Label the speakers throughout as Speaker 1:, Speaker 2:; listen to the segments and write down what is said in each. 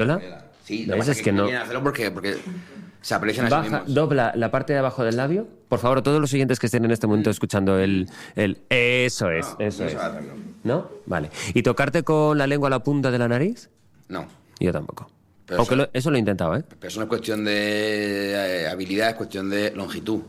Speaker 1: Sí,
Speaker 2: ¿Ves? Es que no.
Speaker 1: Hacerlo porque se aprecian a sí mismos.
Speaker 2: Dobla la parte de abajo del labio. Por favor, todos los oyentes que estén en este momento escuchando eso es. ¿No? Vale. ¿Y tocarte con la lengua a la punta de la nariz?
Speaker 1: No.
Speaker 2: Yo tampoco.
Speaker 1: Pero
Speaker 2: aunque eso lo he intentado, ¿eh?
Speaker 1: Pero eso no es cuestión de habilidad, es cuestión de longitud.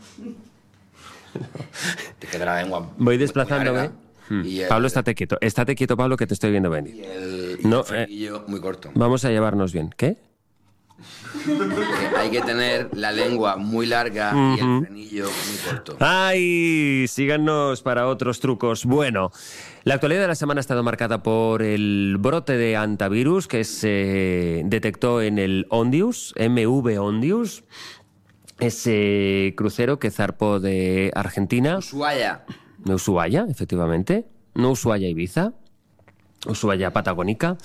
Speaker 1: Te queda la lengua.
Speaker 2: Voy desplazándome. Pablo, estate quieto, Pablo, que te estoy viendo venir.
Speaker 1: Y el frenillo muy corto.
Speaker 2: Vamos a llevarnos bien. ¿Qué?
Speaker 1: Hay que tener la lengua muy larga y el frenillo muy corto.
Speaker 2: ¡Ay! Síganos para otros trucos. Bueno, la actualidad de la semana ha estado marcada por el brote de hantavirus que se detectó en el Ondius, MV Ondius, ese crucero que zarpó de Argentina. Ushuaia, efectivamente. No Ushuaia-Ibiza. Ushuaia patagónica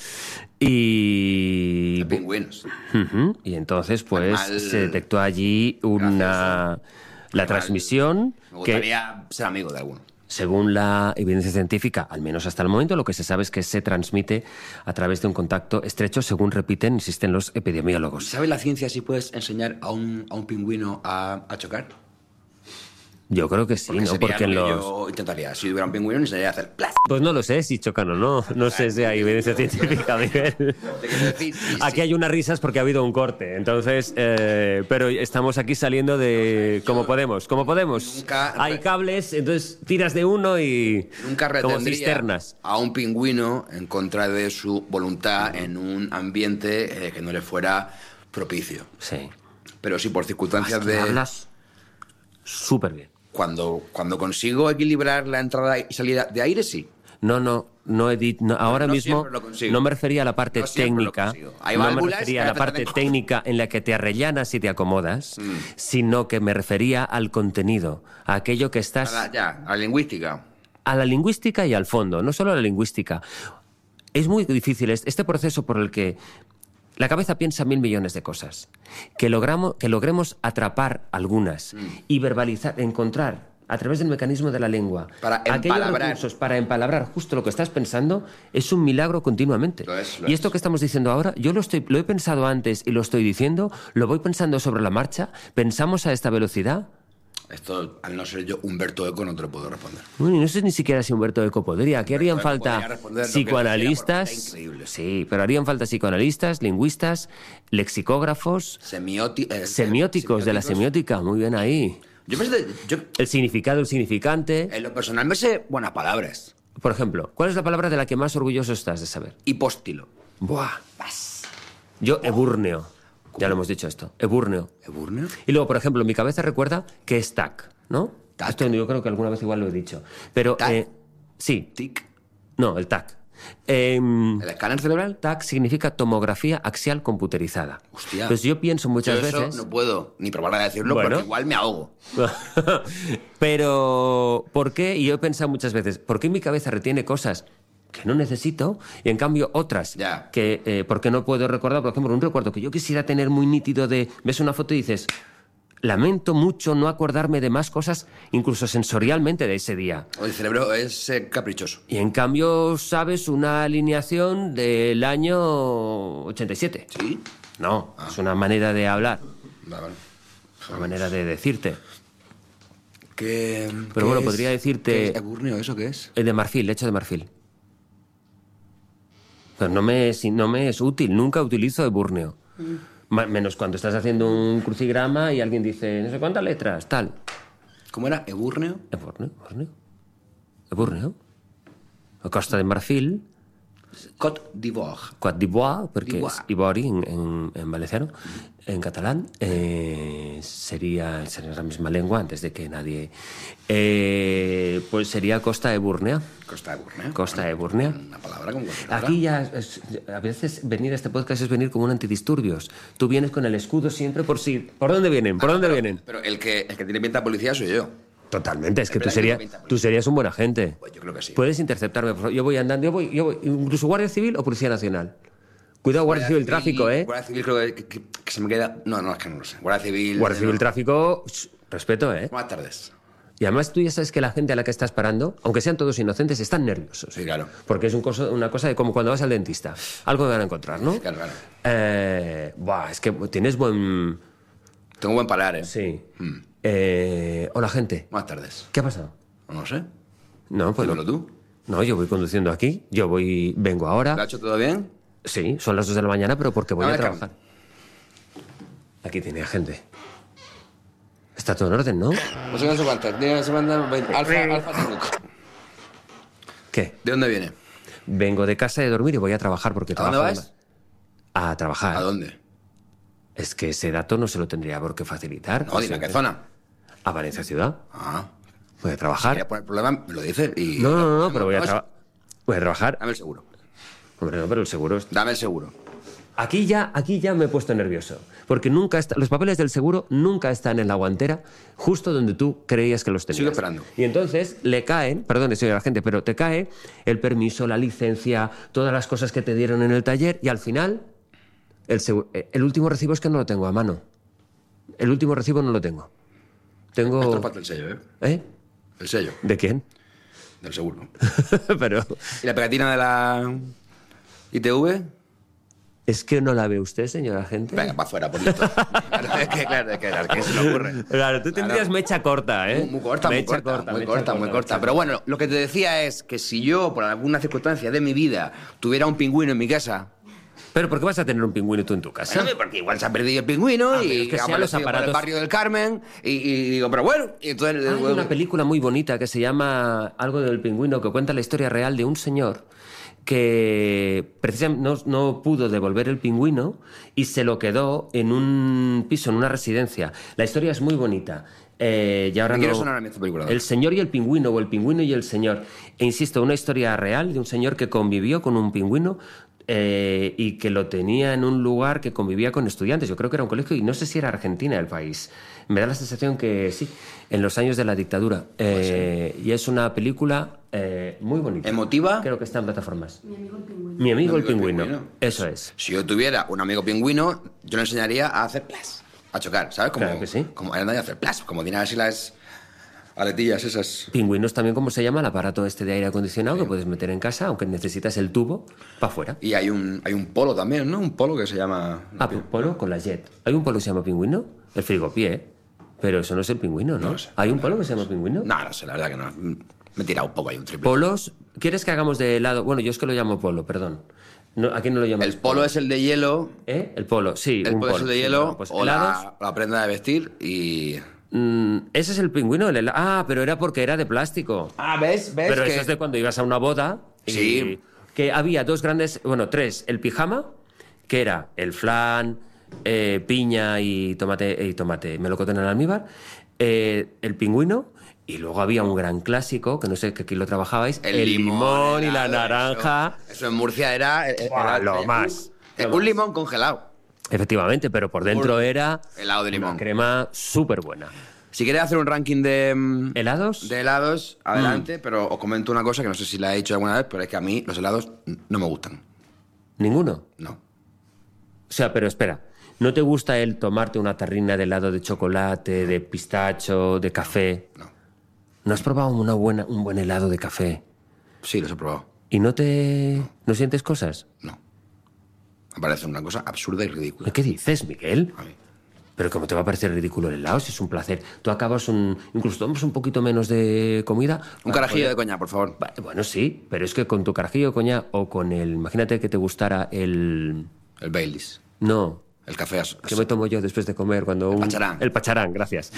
Speaker 2: y
Speaker 1: pingüinos.
Speaker 2: Y entonces pues se detectó allí la transmisión.
Speaker 1: Me gustaría ser amigo de alguno.
Speaker 2: Según la evidencia científica, al menos hasta el momento, lo que se sabe es que se transmite a través de un contacto estrecho, según insisten los epidemiólogos.
Speaker 1: ¿Sabe la ciencia si puedes enseñar a un pingüino a chocar?
Speaker 2: Yo creo que sí, ¿no? Porque
Speaker 1: yo intentaría. Si hubiera un pingüino, enseñaría a hacer ¡plaz!
Speaker 2: Pues no lo sé si chocan o no. No sé si hay evidencia científica, Miguel. Aquí hay unas risas porque ha habido un corte. Entonces, pero estamos aquí saliendo de como podemos. Hay cables, entonces tiras de uno y
Speaker 1: nunca
Speaker 2: como cisternas.
Speaker 1: A un pingüino en contra de su voluntad en un ambiente que no le fuera propicio.
Speaker 2: Sí.
Speaker 1: Pero si por circunstancias
Speaker 2: hablas súper bien.
Speaker 1: Cuando consigo equilibrar la entrada y salida de aire, sí.
Speaker 2: Ahora mismo no me refería a la parte técnica. No me refería a la parte técnica en la que te arrellanas y te acomodas, sino que me refería al contenido, a aquello que estás...
Speaker 1: a la lingüística.
Speaker 2: A la lingüística y al fondo, no solo a la lingüística. Es muy difícil este proceso por el que la cabeza piensa 1.000 millones de cosas. Que logremos atrapar algunas y verbalizar, encontrar a través del mecanismo de la lengua aquellos recursos para empalabrar justo lo que estás pensando, es un milagro continuamente. Y esto que estamos diciendo ahora, yo lo he pensado antes y lo estoy diciendo, lo voy pensando sobre la marcha, pensamos a esta velocidad.
Speaker 1: Esto, al no ser yo Humberto Eco, no te lo puedo responder.
Speaker 2: Bueno, y no sé ni siquiera si Humberto Eco podría. Aquí harían falta psicoanalistas. Sí, pero harían falta psicoanalistas, lingüistas, lexicógrafos, semióticos de la semiótica. Muy bien ahí. El significado, el significante.
Speaker 1: En lo personal me sé buenas palabras.
Speaker 2: Por ejemplo, ¿cuál es la palabra de la que más orgulloso estás de saber?
Speaker 1: Hipóstilo.
Speaker 2: Buah. Yo, ebúrneo. Ya lo hemos dicho esto. Ebúrneo.
Speaker 1: ¿Ebúrneo?
Speaker 2: Y luego, por ejemplo, mi cabeza recuerda que es TAC, ¿no?
Speaker 1: TAC.
Speaker 2: Esto yo creo que alguna vez igual lo he dicho. Pero,
Speaker 1: ¿TAC?
Speaker 2: Sí.
Speaker 1: ¿TIC?
Speaker 2: No, el TAC.
Speaker 1: ¿El escáner cerebral?
Speaker 2: TAC significa tomografía axial computerizada.
Speaker 1: Hostia.
Speaker 2: Pues yo pienso muchas veces...
Speaker 1: no puedo ni probar a decirlo porque igual me ahogo.
Speaker 2: Pero, ¿por qué? Y yo he pensado muchas veces, ¿por qué mi cabeza retiene cosas que no necesito y en cambio otras que porque no puedo recordar? Por ejemplo, un recuerdo que yo quisiera tener muy nítido ves una foto y dices, lamento mucho no acordarme de más cosas, incluso sensorialmente, de ese día.
Speaker 1: El cerebro es caprichoso.
Speaker 2: Y en cambio sabes una alineación del año 87.
Speaker 1: ¿Sí?
Speaker 2: No, es una manera de hablar.
Speaker 1: Vale.
Speaker 2: Una manera de decirte.
Speaker 1: Pero
Speaker 2: bueno, podría decirte...
Speaker 1: ¿Qué es ebúrneo? ¿Eso qué es?
Speaker 2: El de marfil, lecho de marfil. Pero no me es útil, nunca utilizo ebúrneo. Menos cuando estás haciendo un crucigrama y alguien dice, no sé cuántas letras, tal.
Speaker 1: ¿Cómo era? ¿Ebúrneo?
Speaker 2: Ebúrneo. Costa de Marfil.
Speaker 1: Côte d'Ivoire.
Speaker 2: Côte d'Ivoire, porque es Ivori en valenciano. En catalán sería la misma lengua antes de que nadie... pues sería Costa Ebúrnea.
Speaker 1: Costa de Ebúrnea.
Speaker 2: Una palabra como cualquier otra. Aquí ya, a veces venir a este podcast es venir como un antidisturbios. Tú vienes con el escudo siempre por si... ¿Por dónde vienen? ¿Por dónde vienen?
Speaker 1: Pero el que tiene pinta de policía soy yo.
Speaker 2: Totalmente, es que tú serías un buen agente.
Speaker 1: Pues yo creo que sí.
Speaker 2: Puedes interceptarme, por favor. Yo voy andando, yo voy, incluso Guardia Civil o Policía Nacional. Cuidado, Guardia Civil, tráfico, ¿eh?
Speaker 1: Guardia Civil creo que se me queda... No, es que no lo sé. Guardia Civil,
Speaker 2: tráfico, respeto, ¿eh?
Speaker 1: Buenas tardes.
Speaker 2: Y además tú ya sabes que la gente a la que estás parando, aunque sean todos inocentes, están nerviosos.
Speaker 1: Sí, claro.
Speaker 2: Porque es una cosa de como cuando vas al dentista. Algo me van a encontrar, ¿no?
Speaker 1: Claro, claro.
Speaker 2: Es que tienes buen...
Speaker 1: Tengo buen palar, ¿eh?
Speaker 2: Sí. Hola, gente.
Speaker 1: Buenas tardes.
Speaker 2: ¿Qué ha pasado?
Speaker 1: No sé.
Speaker 2: No, pues
Speaker 1: Dímelo tú.
Speaker 2: No, yo voy conduciendo aquí. Vengo ahora.
Speaker 1: ¿Lo ha hecho todo bien?
Speaker 2: Sí, son las 2 de la mañana, pero porque voy
Speaker 1: Dame
Speaker 2: a
Speaker 1: el
Speaker 2: trabajar. Aquí tiene gente. Está todo en orden, ¿no?
Speaker 1: No sé cuántas. Alfa Tanuk.
Speaker 2: ¿Qué?
Speaker 1: ¿De dónde viene?
Speaker 2: Vengo de casa de dormir y voy a trabajar porque
Speaker 1: ¿A dónde
Speaker 2: trabajo
Speaker 1: vas?
Speaker 2: A trabajar.
Speaker 1: ¿A dónde?
Speaker 2: Es que ese dato no se lo tendría por qué facilitar.
Speaker 1: No, dime, ¿a qué zona?
Speaker 2: A Valencia Ciudad.
Speaker 1: Ah.
Speaker 2: Voy a trabajar.
Speaker 1: Si quieres poner problema, me lo dices y...
Speaker 2: No, pero voy a trabajar.
Speaker 1: Dame el seguro.
Speaker 2: Hombre, no, pero el seguro es...
Speaker 1: Dame el seguro.
Speaker 2: Aquí ya me he puesto nervioso. Porque los papeles del seguro nunca están en la guantera, justo donde tú creías que los tenías.
Speaker 1: Sigo esperando.
Speaker 2: Y entonces le caen, perdón, señora gente, pero te cae el permiso, la licencia, todas las cosas que te dieron en el taller y al final el último recibo es que no lo tengo a mano. El último recibo no lo tengo.
Speaker 1: Esto falta el sello, ¿eh?
Speaker 2: ¿Eh?
Speaker 1: El sello.
Speaker 2: ¿De quién?
Speaker 1: Del seguro.
Speaker 2: Pero
Speaker 1: ¿Y la pegatina de la ITV?
Speaker 2: es que no la ve usted, señora gente.
Speaker 1: Venga, para afuera, por listo. Claro, que se me ocurre.
Speaker 2: Claro, tú tendrías mecha corta, ¿eh?
Speaker 1: Muy corta, muy corta. Pero bueno, lo que te decía es que si yo, por alguna circunstancia de mi vida, tuviera un pingüino en mi casa...
Speaker 2: ¿Pero por qué vas a tener un pingüino tú en tu casa?
Speaker 1: Bueno, porque igual se ha perdido el pingüino
Speaker 2: pero es
Speaker 1: y
Speaker 2: que
Speaker 1: ha
Speaker 2: sean los
Speaker 1: aparecido por el
Speaker 2: aparatos.
Speaker 1: barrio del Carmen y digo, pero bueno... Y entonces,
Speaker 2: Hay una película muy bonita que se llama Algo del pingüino, que cuenta la historia real de un señor que precisamente no pudo devolver el pingüino y se lo quedó en un piso, en una residencia. La historia es muy bonita. Y ahora
Speaker 1: Me quiere sonar a mí esta película.
Speaker 2: El señor y el pingüino, o el pingüino y el señor. E insisto, una historia real de un señor que convivió con un pingüino y que lo tenía en un lugar que convivía con estudiantes. Yo creo que era un colegio y no sé si era Argentina el país. Me da la sensación que sí, en los años de la dictadura. Y es una película muy bonita.
Speaker 1: ¿Emotiva?
Speaker 2: Creo que está en plataformas.
Speaker 3: Mi amigo el pingüino.
Speaker 2: Mi amigo el
Speaker 1: Mi amigo el
Speaker 2: pingüino.
Speaker 1: pingüino.
Speaker 2: Eso es.
Speaker 1: Si yo tuviera un amigo pingüino, yo le enseñaría a hacer plas, a chocar, ¿sabes? Como,
Speaker 2: Claro que sí.
Speaker 1: Como a hacer plas, como tiene así las aletillas esas.
Speaker 2: Pingüinos también, como se llama, el aparato este de aire acondicionado que puedes meter en casa, aunque necesitas el tubo para afuera.
Speaker 1: Y hay un polo también, ¿no? Un polo que se llama...
Speaker 2: Polo con la jet. ¿Hay un polo que se llama pingüino? El frigopié. Pero eso no es el pingüino, ¿no?
Speaker 1: No lo sé.
Speaker 2: ¿Hay un polo que se llama pingüino?
Speaker 1: No sé, la verdad que no. Me he tirado un poco ahí un triple.
Speaker 2: Polos. ¿Quieres que hagamos de helado? Bueno, yo es que lo llamo polo, perdón. No, aquí no lo llamas.
Speaker 1: El polo es el de hielo,
Speaker 2: ¿Eh? El polo, sí.
Speaker 1: el
Speaker 2: un
Speaker 1: polo es el de
Speaker 2: sí,
Speaker 1: hielo
Speaker 2: bueno, pues
Speaker 1: o
Speaker 2: helados.
Speaker 1: la prenda de vestir y...
Speaker 2: Ese es el pingüino, pero era porque era de plástico.
Speaker 1: Ah, ¿ves?
Speaker 2: Pero eso es de cuando ibas a una boda. Y
Speaker 1: Sí.
Speaker 2: que había tres. El pijama, que era el flan, piña y tomate melocotón en almíbar. El pingüino. Y luego había un gran clásico, que no sé que aquí lo trabajabais, el limón y la
Speaker 1: helado,
Speaker 2: naranja.
Speaker 1: Eso en Murcia era...
Speaker 2: Lo más.
Speaker 1: Un limón congelado.
Speaker 2: Efectivamente, pero por dentro era
Speaker 1: Helado de limón.
Speaker 2: una crema súper buena.
Speaker 1: Si quieres hacer un ranking de...
Speaker 2: ¿Helados?
Speaker 1: De helados, adelante, pero os comento una cosa que no sé si la he hecho alguna vez, pero es que a mí los helados no me gustan.
Speaker 2: ¿Ninguno?
Speaker 1: No.
Speaker 2: O sea, pero espera, ¿no te gusta el tomarte una tarrina de helado de chocolate, de pistacho, de café?
Speaker 1: No.
Speaker 2: ¿No has probado un buen helado de café?
Speaker 1: Sí, los he probado.
Speaker 2: ¿Y no sientes cosas?
Speaker 1: No. Me parece una cosa absurda y ridícula.
Speaker 2: ¿Qué dices, Miguel?
Speaker 1: A mí.
Speaker 2: Pero ¿cómo te va a parecer ridículo el helado si es un placer? Tú acabas incluso tomas un poquito menos de comida.
Speaker 1: Un carajillo de coñac, por favor.
Speaker 2: Bueno, sí, pero es que con tu carajillo de coñac o con imagínate que te gustara el...
Speaker 1: El Baileys.
Speaker 2: No,
Speaker 1: El café
Speaker 2: ¿qué me tomo yo después de comer cuando
Speaker 1: pacharán.
Speaker 2: El pacharán, gracias.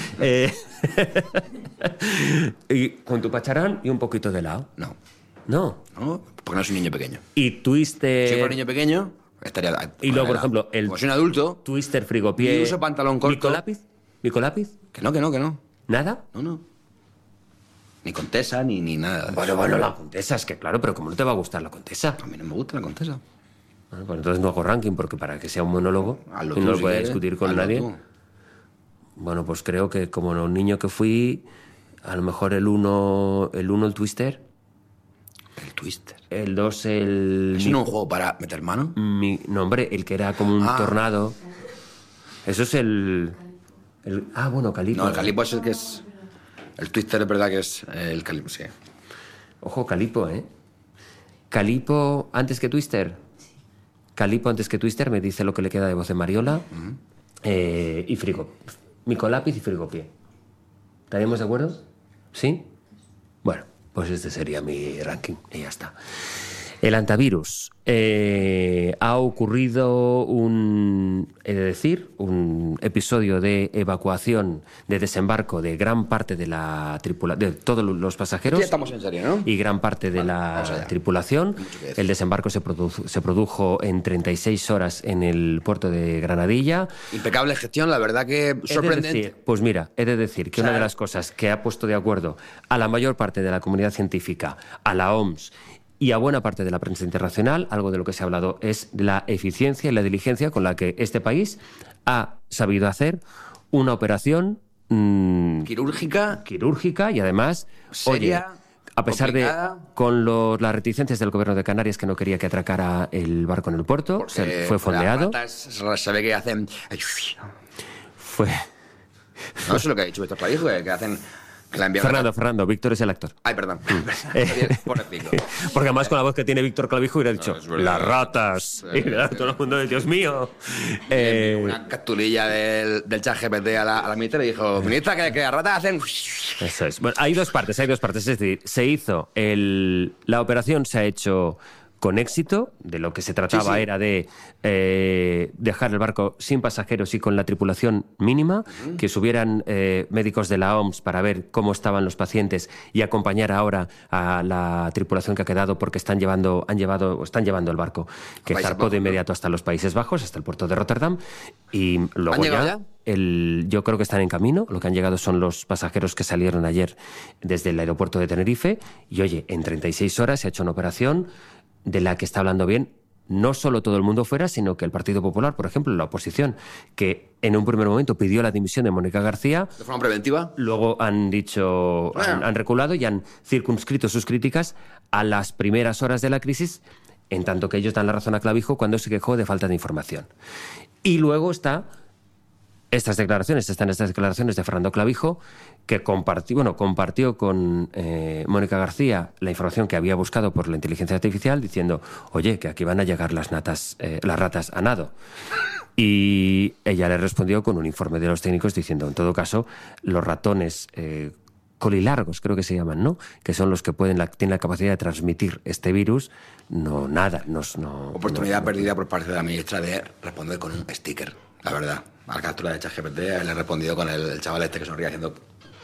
Speaker 2: Y con tu pacharán y un poquito de helado.
Speaker 1: No.
Speaker 2: No.
Speaker 1: No, porque no soy un niño pequeño.
Speaker 2: Y Twister...
Speaker 1: Si fuera un niño pequeño, estaría...
Speaker 2: Y luego, por ejemplo, el...
Speaker 1: Como soy un adulto,
Speaker 2: Twister frigopié...
Speaker 1: Y uso pantalón corto.
Speaker 2: ¿Micolápiz? ¿Micolápiz?
Speaker 1: que no.
Speaker 2: ¿Nada?
Speaker 1: No. Ni Contesa, ni nada. de eso.
Speaker 2: Bueno, la Contesa, es que claro, pero ¿cómo no te va a gustar la Contesa?
Speaker 1: A mí no me gusta la Contesa.
Speaker 2: Bueno, pues entonces no hago ranking, porque para que sea un monólogo
Speaker 1: Hazlo
Speaker 2: y
Speaker 1: tú,
Speaker 2: no lo
Speaker 1: si
Speaker 2: pueda
Speaker 1: quieres.
Speaker 2: discutir con
Speaker 1: Hazlo
Speaker 2: nadie.
Speaker 1: tú.
Speaker 2: Bueno, pues creo que como un niño que fui, a lo mejor el 1 el Twister,
Speaker 1: El Twister.
Speaker 2: el 2 el...
Speaker 1: ¿Es no un juego para meter mano?
Speaker 2: No, hombre, el que era como un tornado. Eso es el... bueno, Calipo.
Speaker 1: No, el Calipo es el que es... El Twister es verdad que es el Calipo, sí.
Speaker 2: Ojo, Calipo, ¿eh? Calipo antes que Twister. Calipo antes que Twister me dice lo que le queda de voz de Mariola. Y Frigo. Micolápiz y Frigopié. ¿Estaríamos de acuerdo? ¿Sí? Bueno, pues este sería mi ranking y ya está. El antivirus. Ha ocurrido un episodio de evacuación, de desembarco de gran parte de la tripulación, de todos los pasajeros.
Speaker 1: Ya estamos en serio, ¿no?
Speaker 2: Y gran parte de la tripulación. El desembarco se produjo en 36 horas en el puerto de Granadilla.
Speaker 1: Impecable gestión, la verdad que sorprendente.
Speaker 2: Pues mira, he de decir que una de las cosas que ha puesto de acuerdo a la mayor parte de la comunidad científica, a la OMS y a buena parte de la prensa internacional, algo de lo que se ha hablado es la eficiencia y la diligencia con la que este país ha sabido hacer una operación quirúrgica y además
Speaker 1: seria,
Speaker 2: oye, a pesar
Speaker 1: complicada.
Speaker 2: Con las reticencias del gobierno de Canarias, que no quería que atracara el barco en el puerto, fue fondeado.
Speaker 1: Las ratas se ve que hacen...
Speaker 2: Fue...
Speaker 1: No, eso es lo que ha dicho Víctor Clavijo, que hacen... Que la envían
Speaker 2: Fernando, Víctor es el actor.
Speaker 1: Ay, perdón. Pobrecito.
Speaker 2: Porque además con la voz que tiene Víctor Clavijo hubiera dicho, las ratas. Y todo el mundo de Dios mío.
Speaker 1: Una capturilla del ChatGPT a la ministra y dijo, ministra, que las ratas hacen...
Speaker 2: Eso es. Bueno, hay dos partes. Es decir, se hizo la operación se ha hecho con éxito. De lo que se trataba era de dejar el barco sin pasajeros y con la tripulación mínima, que subieran médicos de la OMS para ver cómo estaban los pacientes y acompañar ahora a la tripulación que ha quedado, porque están llevando el barco, que zarpó de inmediato hasta los Países Bajos, hasta el puerto de Rotterdam, y luego
Speaker 1: ¿Han llegado ya?
Speaker 2: Yo creo que están en camino. Lo que han llegado son los pasajeros que salieron ayer desde el aeropuerto de Tenerife y, oye, en 36 horas se ha hecho una operación de la que está hablando bien no solo todo el mundo fuera, sino que el Partido Popular, por ejemplo, la oposición, que en un primer momento pidió la dimisión de Mónica García.
Speaker 1: ¿De forma preventiva?
Speaker 2: Luego han dicho, han reculado y han circunscrito sus críticas a las primeras horas de la crisis, en tanto que ellos dan la razón a Clavijo cuando se quejó de falta de información. Y luego están estas declaraciones de Fernando Clavijo, que compartió con Mónica García la información que había buscado por la inteligencia artificial, diciendo, oye, que aquí van a llegar las ratas a nado. Y ella le respondió con un informe de los técnicos diciendo, en todo caso, los ratones colilargos, creo que se llaman, ¿no? Que son los que tienen la capacidad de transmitir este virus.
Speaker 1: Oportunidad perdida por parte de la ministra de responder con un sticker, la verdad. A la captura de ChatGPT le he respondido con el chaval este que sonríe haciendo...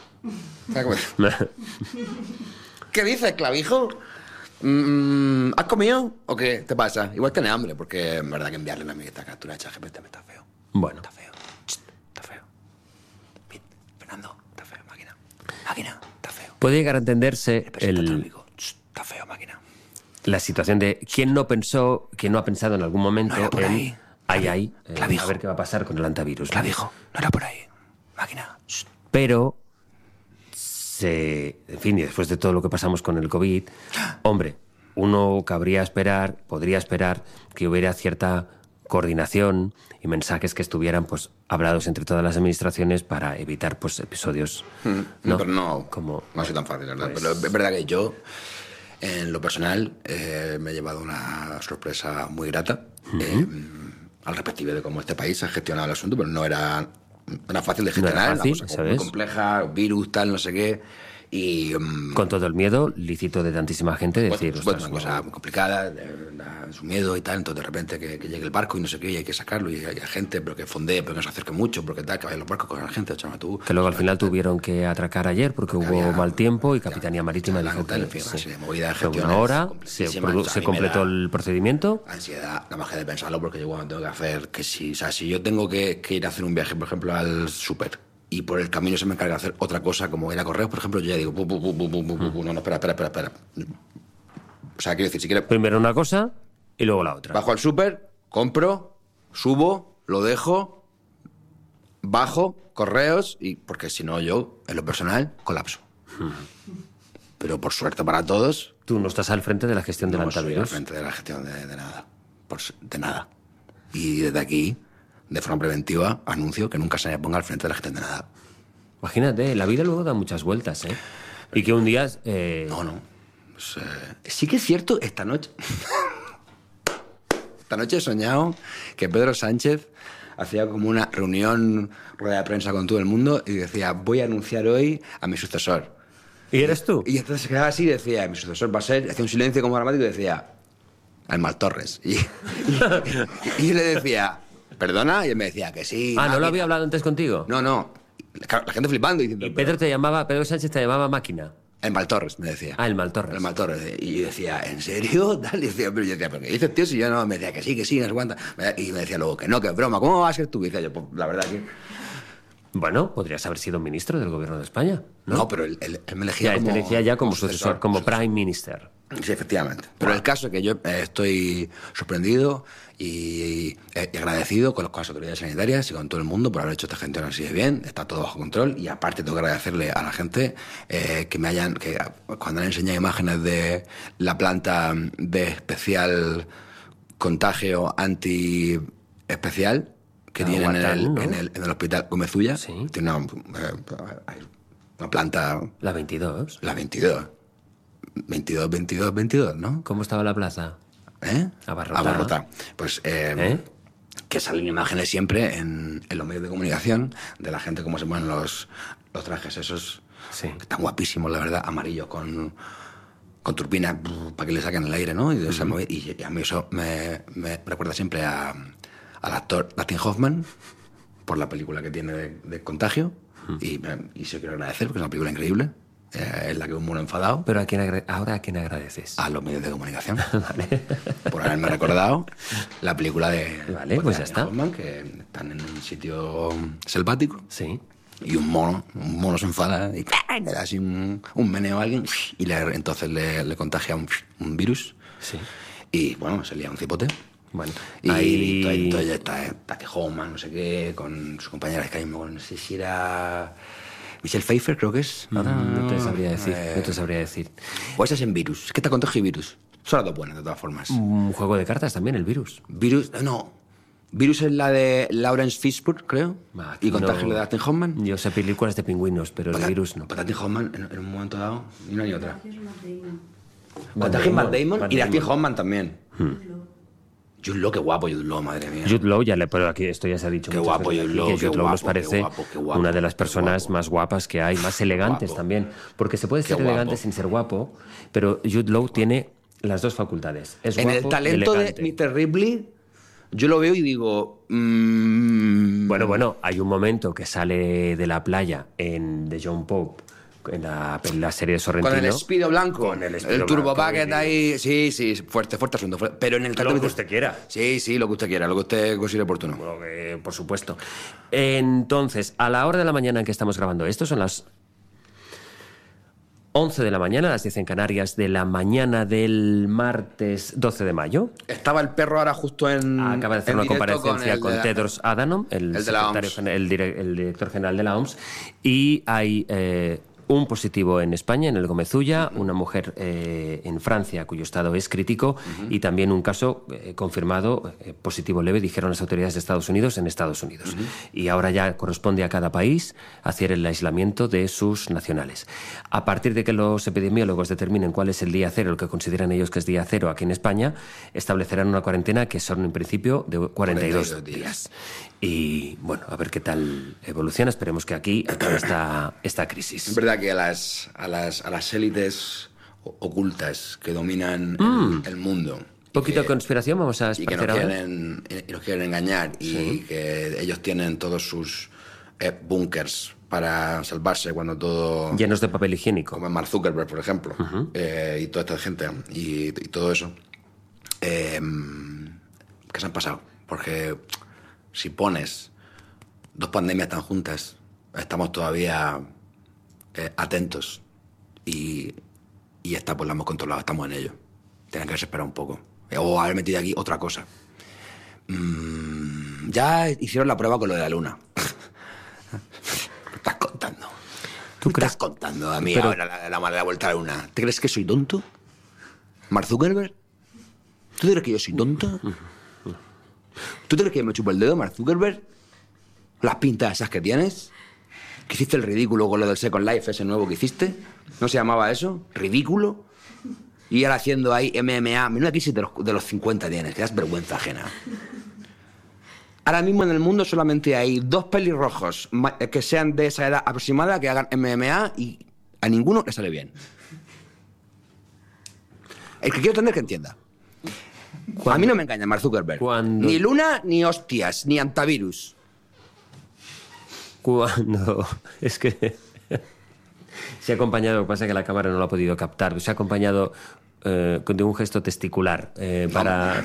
Speaker 1: ¿Qué dices, Clavijo? ¿Has comido o qué te pasa? Igual tiene hambre, porque en verdad que enviarle una amiguita captura de ChatGPT me está feo.
Speaker 2: Bueno.
Speaker 1: Está feo. Está feo. Fernando, está feo, máquina. Máquina, está feo.
Speaker 2: Puede llegar a entenderse
Speaker 1: Está feo, máquina.
Speaker 2: La situación de quién no ha pensado en algún momento
Speaker 1: no era por ahí.
Speaker 2: A ver qué va a pasar con el antivirus.
Speaker 1: Clavijo, no era por ahí. Máquina.
Speaker 2: Pero, en fin, y después de todo lo que pasamos con el COVID, hombre, uno podría esperar que hubiera cierta coordinación y mensajes que estuvieran pues hablados entre todas las administraciones para evitar pues episodios. ¿no?
Speaker 1: Pero no ha sido tan fácil, ¿verdad?
Speaker 2: Pues...
Speaker 1: Pero es verdad que yo, en lo personal, me he llevado una sorpresa muy grata. Al respectivo de cómo este país ha gestionado el asunto, pero no era fácil de gestionar,
Speaker 2: no era fácil,
Speaker 1: una cosa muy compleja, virus, tal, no sé qué, y...
Speaker 2: con todo el miedo lícito de tantísima gente decir...
Speaker 1: Pues una cosa muy complicada, su miedo y tal, entonces de repente que llegue el barco y no sé qué, y hay que sacarlo, y hay gente, pero que fondee, pero que no se acerque mucho, porque tal, que vayan los barcos con la gente, chama tú...
Speaker 2: Que luego al final tuvieron que atracar ayer porque hubo mal tiempo y Capitanía Marítima dijo que...
Speaker 1: movida de gestión,
Speaker 2: una hora, se completó el procedimiento.
Speaker 1: Ansiedad, la magia de pensarlo, porque yo cuando tengo que hacer, si yo tengo que ir a hacer un viaje, por ejemplo, al súper, y por el camino se me encarga de hacer otra cosa, como ir a correos, por ejemplo, yo ya digo, no, espera. O sea, quiero decir, si quieres...
Speaker 2: Primero una cosa y luego la otra.
Speaker 1: Bajo al súper, compro, subo, lo dejo, bajo, correos, y porque si no yo, en lo personal, colapso. Pero por suerte para todos...
Speaker 2: Tú no estás al frente de la gestión del antivirus.
Speaker 1: No estoy al frente de la gestión de nada. De nada. Y desde aquí, de forma preventiva, anuncio que nunca se me ponga al frente de la gestión de nada.
Speaker 2: Imagínate, la vida luego da muchas vueltas, ¿eh? Y que un día...
Speaker 1: No. Pues, sí que es cierto, esta noche... esta noche he soñado que Pedro Sánchez hacía como una reunión, rueda de prensa con todo el mundo y decía, voy a anunciar hoy a mi sucesor.
Speaker 2: ¿Y eres tú?
Speaker 1: Y entonces se quedaba así y decía, mi sucesor va a ser... Hacía un silencio como dramático y decía, Aymar Torres. Y yo le decía, ¿perdona? Y él me decía que sí.
Speaker 2: ¿No lo había hablado antes contigo?
Speaker 1: No. La gente flipando diciendo...
Speaker 2: Y Pedro Sánchez te llamaba máquina.
Speaker 1: El Maltorres, me decía.
Speaker 2: El Maltorres.
Speaker 1: El Maltorres. Y yo decía, ¿en serio? Tal. Y decía, pero yo decía, ¿pero qué dices, tío? Si yo no, me decía que sí, no sé cuánta. Y me decía luego que no, que es broma. ¿Cómo vas a ser tú? Y decía yo, pues la verdad que...
Speaker 2: Bueno, podrías haber sido ministro del gobierno de España, ¿no?
Speaker 1: No, pero él me elegía
Speaker 2: como... te elegía ya como sucesor, como Prime Minister.
Speaker 1: Sí, efectivamente. Pero el caso es que yo estoy sorprendido y agradecido con las autoridades sanitarias y con todo el mundo por haber hecho esta gestión así de bien. Está todo bajo control y aparte tengo que agradecerle a la gente que cuando han enseñado imágenes de la planta de especial contagio anti-especial que tienen en el hospital Gómez Ulla.
Speaker 2: Sí.
Speaker 1: Tiene una planta...
Speaker 2: La 22.
Speaker 1: La 22. 22, ¿no?
Speaker 2: ¿Cómo estaba la plaza?
Speaker 1: Abarrotada. Pues que salen imágenes siempre en los medios de comunicación de la gente cómo se ponen los trajes esos,
Speaker 2: sí,
Speaker 1: que están guapísimos, la verdad, amarillos con turbinas para que le saquen el aire, ¿no? Y a mí eso me recuerda siempre al actor Dustin Hoffman por la película que tiene de Contagio y se quiero agradecer porque es una película increíble. Es la que un mono enfadado.
Speaker 2: Pero ¿ahora a quién agradeces?
Speaker 1: A los medios de comunicación.
Speaker 2: Vale.
Speaker 1: Por haberme recordado la película de...
Speaker 2: Vale, pues ya está.
Speaker 1: Hoffman, que están en un sitio selvático.
Speaker 2: Sí.
Speaker 1: Y un mono se enfada y le da así un meneo a alguien y entonces le contagia un virus.
Speaker 2: Sí.
Speaker 1: Y bueno, se lía un cipote.
Speaker 2: Bueno,
Speaker 1: y entonces está que Hoffman, no sé qué, con su compañera de Skype, no sé si era... Michelle Pfeiffer, creo que es.
Speaker 2: No te sabría decir.
Speaker 1: O esa es en Virus. Es que está Contagio y Virus. Son las dos buenas, de todas formas.
Speaker 2: Un juego de cartas también, el Virus.
Speaker 1: No. Virus es la de Lawrence Fishburne, creo. Y Contagio de Dustin Hoffman.
Speaker 2: Yo sé películas de pingüinos, pero el Virus no.
Speaker 1: Dustin Hoffman en un momento dado, ni una ni otra. Contagio Matt Damon y Dustin Hoffman también. Jude Law, qué guapo Jude Law, madre mía.
Speaker 2: Jude Law, pero aquí esto ya se ha dicho.
Speaker 1: Qué guapo Jude Law.
Speaker 2: Jude Law nos parece una de las personas más guapas que hay, más elegantes también. Porque se puede ser elegante sin ser guapo, pero Jude Law tiene las dos facultades. Es guapo
Speaker 1: en el talento
Speaker 2: y elegante.
Speaker 1: de Mr. Ripley, yo lo veo y digo...
Speaker 2: Bueno, hay un momento que sale de la playa de John Pope, en la serie de Sorrentino.
Speaker 1: Con el Speedo blanco.
Speaker 2: Con el
Speaker 1: Turbo Bucket ahí. Sí, fuerte asunto. Pero en el
Speaker 2: lo que usted quiera.
Speaker 1: Sí, lo que usted quiera, lo que usted considere oportuno.
Speaker 2: Por supuesto. Entonces, a la hora de la mañana en que estamos grabando esto, son las 11 de la mañana, las 10 en Canarias, de la mañana del martes 12 de mayo.
Speaker 1: Estaba el perro ahora justo
Speaker 2: acaba de hacer una comparecencia con Tedros Adhanom, el director general de la OMS, y hay... un positivo en España, en el Gómez Ulla, una mujer en Francia cuyo estado es crítico y también un caso confirmado positivo leve, dijeron las autoridades de Estados Unidos en Estados Unidos. Y ahora ya corresponde a cada país hacer el aislamiento de sus nacionales. A partir de que los epidemiólogos determinen cuál es el día cero, el que consideran ellos que es día cero aquí en España, establecerán una cuarentena que son en principio de 42 días. Y bueno, a ver qué tal evoluciona. Esperemos que aquí acabe esta crisis.
Speaker 1: Es verdad que a las élites ocultas que dominan el mundo.
Speaker 2: Poquito de conspiración vamos a esperar ahora.
Speaker 1: Y nos quieren engañar y que ellos tienen todos sus búnkers para salvarse cuando todo...
Speaker 2: Llenos de papel higiénico.
Speaker 1: Como Mark Zuckerberg, por ejemplo, y toda esta gente y todo eso. ¿Qué se han pasado? Porque... Si pones dos pandemias tan juntas, estamos todavía atentos y esta pues la hemos controlado, estamos en ello. Tienen que esperar un poco. O haber metido aquí otra cosa. Ya hicieron la prueba con lo de la luna. ¿Qué estás contando?
Speaker 2: ¿Tú crees?
Speaker 1: Estás contando a mí ahora la vuelta a la luna? ¿Te crees que soy tonto? ¿Mark Zuckerberg? ¿Tú crees que yo soy tonto? ¿Tú crees que me chupo el dedo, Mark Zuckerberg? ¿Las pintas esas que tienes? Que hiciste el ridículo con lo del Second Life, ese nuevo que hiciste. ¿No se llamaba eso? ¿Ridículo? Y ahora haciendo ahí MMA. Menuda crisis de los 50 tienes, que das vergüenza ajena. Ahora mismo en el mundo solamente hay 2 pelirrojos que sean de esa edad aproximada que hagan MMA y a ninguno le sale bien. El que quiero entender que entienda.
Speaker 2: ¿Cuándo?
Speaker 1: A mí no me engaña Mark Zuckerberg.
Speaker 2: ¿Cuándo?
Speaker 1: Ni luna, ni hostias, ni antivirus.
Speaker 2: Cuando... Es que... Se ha acompañado, lo que pasa es que la cámara no lo ha podido captar, se ha acompañado de un gesto testicular para...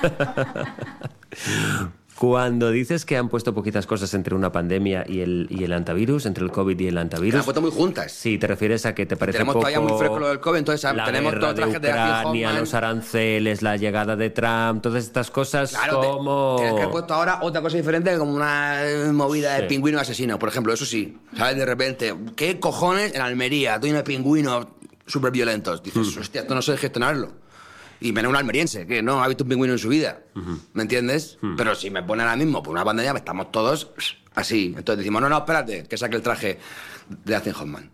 Speaker 2: Cuando dices que han puesto poquitas cosas entre una pandemia y el antivirus, entre el COVID y el antivirus...
Speaker 1: Se han puesto muy juntas.
Speaker 2: Sí, te refieres a que te parece
Speaker 1: tenemos
Speaker 2: poco...
Speaker 1: todavía muy fresco lo del COVID, entonces
Speaker 2: la
Speaker 1: tenemos
Speaker 2: guerra
Speaker 1: todo trajes de
Speaker 2: Ucrania, los aranceles, la llegada de Trump, todas estas cosas
Speaker 1: claro,
Speaker 2: como...
Speaker 1: Tienes que haber puesto ahora otra cosa diferente, como una movida de pingüino asesino, por ejemplo, eso sí. ¿Sabes? De repente, ¿qué cojones en Almería? Estoy de pingüinos súper violentos. Dices, hostia, esto no sé gestionarlo. Y menos un almeriense, que no ha visto un pingüino en su vida. ¿Me entiendes? Pero si me pone ahora mismo por una pandemia, estamos todos así. Entonces decimos, no, espérate, que saque el traje de Dustin Hoffman.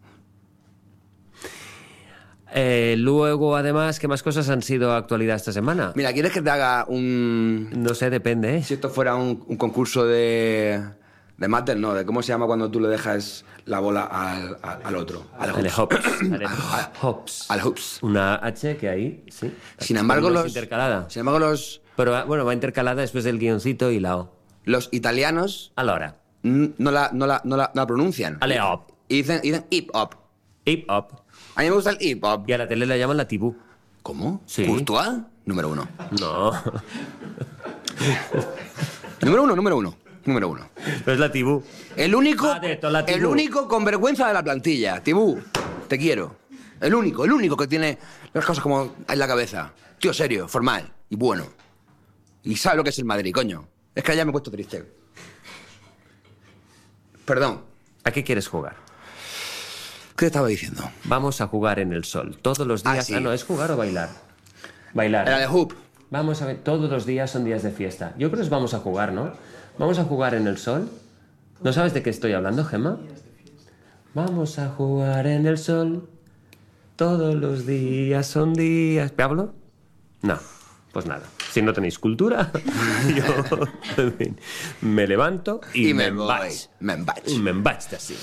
Speaker 2: Luego, además, ¿qué más cosas han sido actualidad esta semana?
Speaker 1: Mira, ¿quieres que te haga un...
Speaker 2: No sé, depende, ¿eh?
Speaker 1: Si esto fuera un concurso de máster, no, de cómo se llama cuando tú le dejas la bola al otro. Al
Speaker 2: hops.
Speaker 1: Al hoops.
Speaker 2: Una H que ahí, sí.
Speaker 1: Sin embargo,
Speaker 2: intercalada.
Speaker 1: Sin embargo,
Speaker 2: Pero bueno, va intercalada después del guioncito y la O.
Speaker 1: Los italianos
Speaker 2: Allora.
Speaker 1: no la pronuncian.
Speaker 2: Ale hop.
Speaker 1: Y dicen hip hop.
Speaker 2: Hip hop.
Speaker 1: A mí me gusta el hip hop.
Speaker 2: Y a la tele la llaman la tibú.
Speaker 1: ¿Cómo?
Speaker 2: Sí.
Speaker 1: ¿Courtois? Número 1.
Speaker 2: No.
Speaker 1: Número uno.
Speaker 2: No es la tibú.
Speaker 1: El único
Speaker 2: la Tibú.
Speaker 1: el único con vergüenza de la plantilla. Tibú, te quiero. El único que tiene las cosas como en la cabeza. Tío serio, formal y bueno. Y sabe lo que es el Madrid, coño. Es que ya me he puesto triste. Perdón.
Speaker 2: ¿A qué quieres jugar?
Speaker 1: ¿Qué te estaba diciendo?
Speaker 2: Vamos a jugar en el sol. Todos los días...
Speaker 1: sí.
Speaker 2: no, ¿es jugar o bailar? Bailar.
Speaker 1: Era de hoop.
Speaker 2: Vamos a ver, todos los días son días de fiesta. Yo creo que vamos a jugar, ¿no? Vamos a jugar en el sol. ¿No sabes de qué estoy hablando, Gemma? Vamos a jugar en el sol. Todos los días son días... ¿Pablo? No, pues nada. Si no tenéis cultura, yo en fin, me levanto y me embaig.
Speaker 1: Me
Speaker 2: vaig d'ací.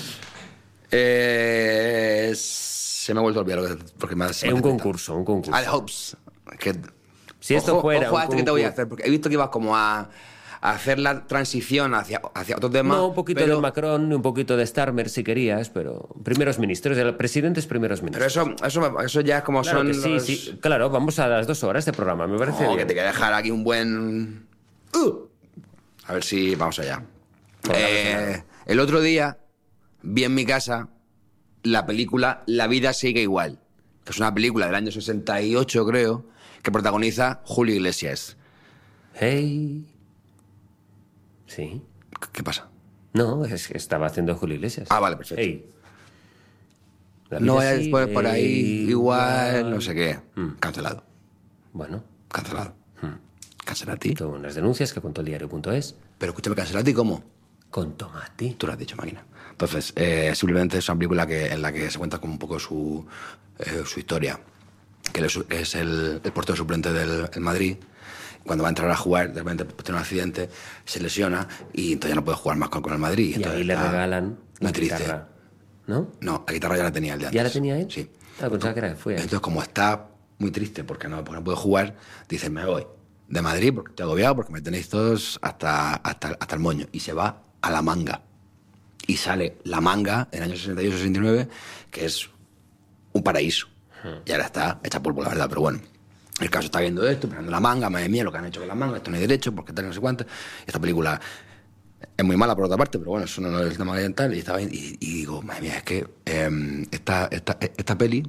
Speaker 1: Se me ha vuelto a olvidar porque me has...
Speaker 2: Un concurso.
Speaker 1: Al hoops. Que...
Speaker 2: Si esto fuera
Speaker 1: ojo
Speaker 2: un
Speaker 1: a este que te voy a hacer, porque he visto que ibas como a hacer la transición hacia otro tema.
Speaker 2: No, un poquito de Macron y un poquito de Starmer si querías, pero primeros ministros, presidentes primeros ministros.
Speaker 1: Pero eso ya es como
Speaker 2: claro
Speaker 1: son
Speaker 2: que
Speaker 1: los...
Speaker 2: sí, claro, vamos a las 2 horas de programa, me parece bien.
Speaker 1: Que te voy a dejar aquí un buen... A ver si vamos allá. El otro día vi en mi casa la película La vida sigue igual, que es una película del año 68, creo, que protagoniza Julio Iglesias.
Speaker 2: Hey. Sí.
Speaker 1: ¿Qué pasa?
Speaker 2: No, es que estaba haciendo Julio Iglesias.
Speaker 1: Ah, vale, perfecto.
Speaker 2: Hey.
Speaker 1: No vaya después por ahí igual, no sé qué. Cancelado.
Speaker 2: Bueno.
Speaker 1: Cancelado. Cancelati.
Speaker 2: Son unas denuncias que contó el diario.es.
Speaker 1: Pero escúchame, ¿cancelati cómo?
Speaker 2: Con Tomati.
Speaker 1: Tú lo has dicho, máquina. Entonces, simplemente es una película en la que se cuenta como un poco su historia. Que es el portero suplente del Madrid. Cuando va a entrar a jugar, de repente tiene un accidente, se lesiona y entonces ya no puede jugar más con el Madrid.
Speaker 2: Y ahí le regalan la guitarra, ¿no?
Speaker 1: No, la guitarra ya la tenía el de antes.
Speaker 2: ¿Ya la tenía él?
Speaker 1: Sí.
Speaker 2: Pensaba que era que fue.
Speaker 1: Entonces, como está muy triste porque no puede jugar, dice, me voy de Madrid porque estoy agobiado, porque me tenéis todos hasta el moño. Y se va a La Manga. Y sale La Manga en el año 68-69, que es un paraíso. Y ahora está hecha polvo, la verdad, pero bueno. El caso está viendo esto, mirando La Manga, madre mía, lo que han hecho con La Manga, esto no hay derecho, porque tal, no sé cuánto. Esta película es muy mala por otra parte, pero bueno, eso no es el tema ambiental. Y digo, madre mía, es que esta peli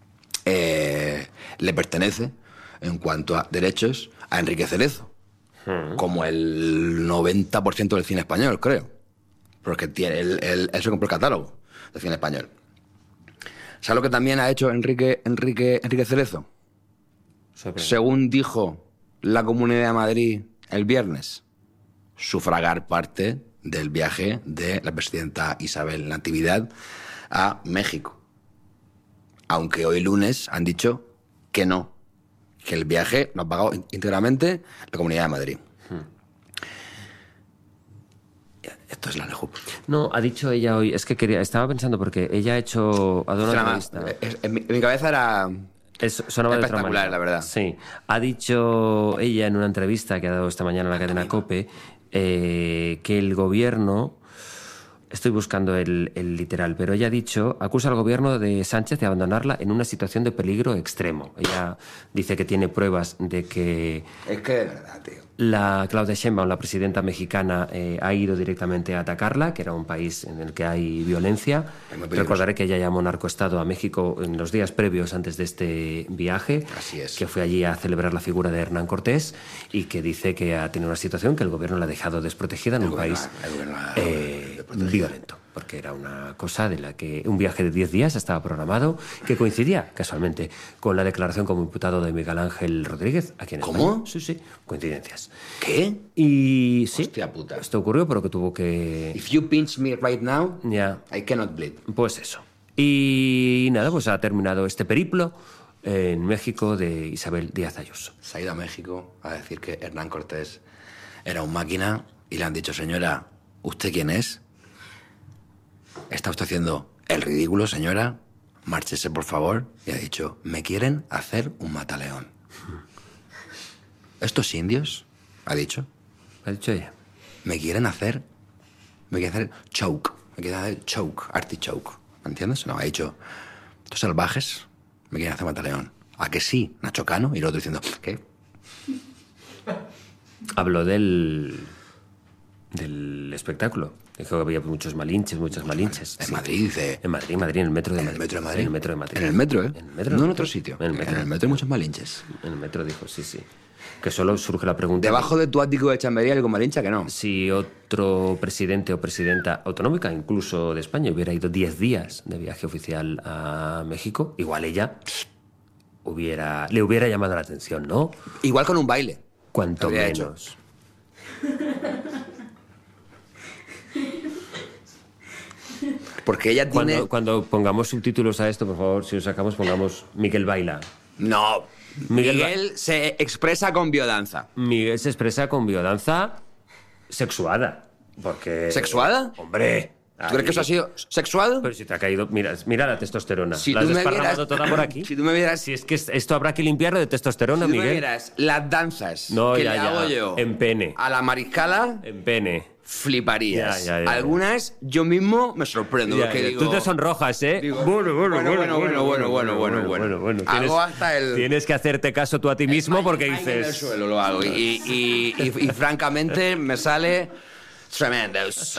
Speaker 1: le pertenece, en cuanto a derechos, a Enrique Cerezo, como el 90% del cine español, creo. Porque él se compró el catálogo del cine español. ¿Sabes lo que también ha hecho Enrique Cerezo? Según dijo la Comunidad de Madrid el viernes, sufragar parte del viaje de la presidenta Isabel Natividad a México. Aunque hoy lunes han dicho que no, que el viaje lo ha pagado íntegramente la Comunidad de Madrid. Esto es la NEJUP.
Speaker 2: No, ha dicho ella hoy, es que estaba pensando porque ella ha dado una entrevista.
Speaker 1: En mi cabeza era
Speaker 2: sonaba
Speaker 1: espectacular, la verdad.
Speaker 2: Sí, ha dicho ella en una entrevista que ha dado esta mañana a la cadena COPE que el gobierno... Estoy buscando el literal, pero ella ha dicho, acusa al gobierno de Sánchez de abandonarla en una situación de peligro extremo. Ella dice que tiene pruebas de que...
Speaker 1: Es que de verdad, tío.
Speaker 2: La Claudia Sheinbaum, la presidenta mexicana, ha ido directamente a atacarla, que era un país en el que hay violencia. Recordaré que ella llamó narcoestado a México en los días previos antes de este viaje.
Speaker 1: Así es.
Speaker 2: Que fue allí a celebrar la figura de Hernán Cortés y que dice que ha tenido una situación que el gobierno la ha dejado desprotegida en un país violento. Porque era una cosa de la que un viaje de 10 días estaba programado, que coincidía casualmente con la declaración como imputado de Miguel Ángel Rodríguez aquí en España.
Speaker 1: ¿Cómo?
Speaker 2: Sí, coincidencias.
Speaker 1: ¿Qué?
Speaker 2: Y sí,
Speaker 1: hostia puta.
Speaker 2: Esto ocurrió porque tuvo que...
Speaker 1: If you pinch me right now,
Speaker 2: yeah.
Speaker 1: I cannot bleed.
Speaker 2: Pues eso. Y nada, pues ha terminado este periplo en México de Isabel Díaz Ayuso.
Speaker 1: Se ha ido a México a decir que Hernán Cortés era un máquina y le han dicho, señora, ¿usted quién es? ¿Está usted haciendo el ridículo, señora? Márchese, por favor. Y ha dicho, me quieren hacer un mataleón. ¿Estos indios? Ha dicho.
Speaker 2: ¿Ha dicho ella?
Speaker 1: Me quieren hacer choke. Me quieren hacer choke, artichoke. ¿Me entiendes? No, ha dicho, estos salvajes me quieren hacer mataleón. ¿A que sí, Nacho Cano? Y el otro diciendo, ¿qué?
Speaker 2: Habló del espectáculo. Dijo que había muchos malinches, muchas malinches.
Speaker 1: En Madrid, dice...
Speaker 2: En Madrid, en el metro de Madrid.
Speaker 1: ¿En el metro de Madrid?
Speaker 2: En el metro de Madrid.
Speaker 1: ¿En el metro, eh?
Speaker 2: En el metro,
Speaker 1: no en otro sitio.
Speaker 2: En el metro
Speaker 1: hay muchos malinches.
Speaker 2: En el metro dijo, sí. Que solo surge la pregunta...
Speaker 1: Debajo de tu ático de chambería algo malincha que no.
Speaker 2: Si otro presidente o presidenta autonómica, incluso de España, hubiera ido 10 días de viaje oficial a México, igual ella le hubiera llamado la atención, ¿no?
Speaker 1: Igual con un baile.
Speaker 2: Cuanto menos.
Speaker 1: Porque ella tiene...
Speaker 2: Cuando pongamos subtítulos a esto, por favor, si lo sacamos, pongamos Miguel baila.
Speaker 1: No. Miguel se expresa con biodanza.
Speaker 2: Miguel se expresa con biodanza sexuada. Porque...
Speaker 1: ¿Sexuada?
Speaker 2: Hombre.
Speaker 1: ¿Tú crees que eso ha sido sexuado?
Speaker 2: Pero si te ha caído... Mira la testosterona.
Speaker 1: Si
Speaker 2: la has
Speaker 1: tú me
Speaker 2: desparramado
Speaker 1: vieras,
Speaker 2: toda por aquí.
Speaker 1: Si tú me vieras...
Speaker 2: Si es que esto habrá que limpiarlo de testosterona,
Speaker 1: si tú
Speaker 2: Miguel.
Speaker 1: me vieras las danzas
Speaker 2: que
Speaker 1: le hago yo...
Speaker 2: En pene.
Speaker 1: A la mariscala...
Speaker 2: En pene.
Speaker 1: Fliparías.
Speaker 2: Ya.
Speaker 1: Algunas yo mismo me sorprendo. Porque digo...
Speaker 2: Tú te sonrojas, ¿eh?
Speaker 1: Digo,
Speaker 2: Bueno.
Speaker 1: Hago hasta el...
Speaker 2: Tienes que hacerte caso tú a ti mismo porque
Speaker 1: En el
Speaker 2: dices...
Speaker 1: suelo lo hago. Y francamente me sale... Tremendos.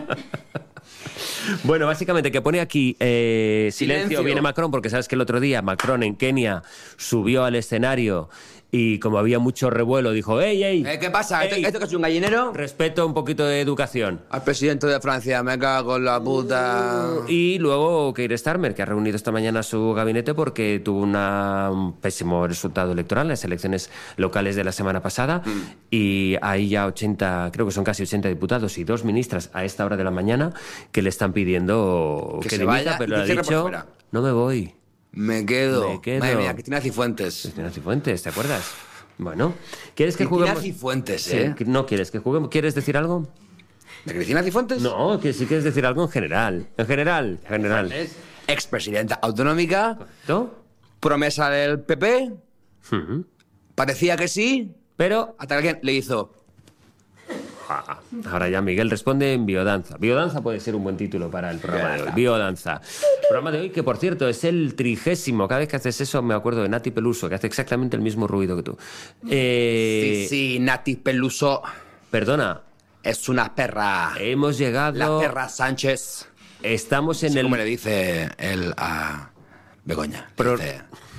Speaker 2: Bueno, básicamente que pone aquí silencio, viene Macron, porque sabes que el otro día Macron en Kenia subió al escenario y como había mucho revuelo dijo, ¡Ey!
Speaker 1: ¿Qué pasa?
Speaker 2: Ey,
Speaker 1: ¿Esto que es un gallinero?
Speaker 2: Respeto, un poquito de educación.
Speaker 1: Al presidente de Francia, me cago en la puta.
Speaker 2: Y luego Keir Starmer, que ha reunido esta mañana su gabinete porque tuvo un pésimo resultado electoral en las elecciones locales de la semana pasada y hay ya 80, creo que son casi 80 diputados y 2 ministras a esta hora de la mañana que le están pidiendo
Speaker 1: que
Speaker 2: se
Speaker 1: dimita,
Speaker 2: vaya, pero
Speaker 1: y
Speaker 2: le ha
Speaker 1: cierre por
Speaker 2: dicho,
Speaker 1: fuera.
Speaker 2: no me voy.
Speaker 1: Me quedo. Madre mía, Cristina Cifuentes.
Speaker 2: Cristina Cifuentes, ¿te acuerdas? Bueno, ¿quieres que
Speaker 1: Cristina
Speaker 2: juguemos?
Speaker 1: Cifuentes,
Speaker 2: Sí,
Speaker 1: ¿eh?
Speaker 2: no quieres que juguemos. ¿Quieres decir algo?
Speaker 1: ¿De Cristina Cifuentes?
Speaker 2: No, que si quieres decir algo en general. En general.
Speaker 1: Es expresidenta autonómica.
Speaker 2: ¿No?
Speaker 1: Promesa del PP. Parecía que sí.
Speaker 2: Pero
Speaker 1: Hasta que alguien le hizo...
Speaker 2: ahora ya Miguel responde en biodanza. Biodanza puede ser un buen título para el programa de hoy. Biodanza. El programa de hoy, que por cierto es el 30º. Cada vez que haces eso me acuerdo de Nati Peluso, que hace exactamente el mismo ruido que tú.
Speaker 1: Sí, Nati Peluso
Speaker 2: Perdona.
Speaker 1: es una perra.
Speaker 2: Hemos llegado...
Speaker 1: La perra Sánchez.
Speaker 2: Estamos en
Speaker 1: Sí,
Speaker 2: el...
Speaker 1: como le dice él a Begoña. Dice,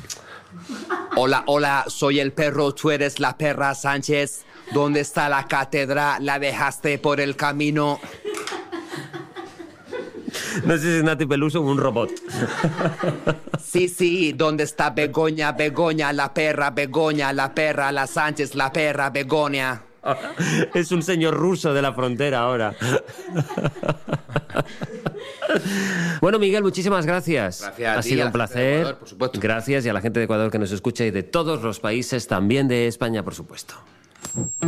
Speaker 1: hola, soy el perro, tú eres la perra Sánchez. ¿Dónde está la cátedra? La dejaste por el camino.
Speaker 2: No sé si es Nati Peluso o un robot.
Speaker 1: Sí, ¿dónde está Begoña, la perra, Begoña, la perra, la Sánchez, la perra, Begoña?
Speaker 2: Es un señor ruso de la frontera ahora. Bueno, Miguel, muchísimas gracias.
Speaker 1: Gracias a
Speaker 2: ha
Speaker 1: ti,
Speaker 2: sido
Speaker 1: a
Speaker 2: un
Speaker 1: la gente de
Speaker 2: placer.
Speaker 1: Ecuador, por supuesto.
Speaker 2: Gracias y a la gente de Ecuador que nos escucha y de todos los países, también de España, por supuesto.